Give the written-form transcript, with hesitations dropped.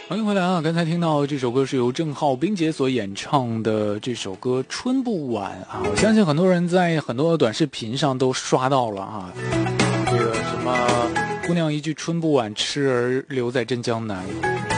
欢迎回来啊！刚才听到这首歌是由郑浩、冰洁所演唱的这首歌《春不晚》啊，我相信很多人在很多短视频上都刷到了啊。这个什么姑娘一句春不晚，痴儿留在镇江南。